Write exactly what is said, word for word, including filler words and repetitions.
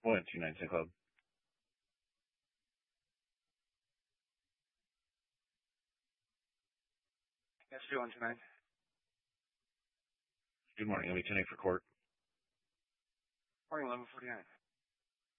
One two nine ten Club. Yes, two one two nine. Good morning. I'll be attending for court. Morning, eleven forty nine.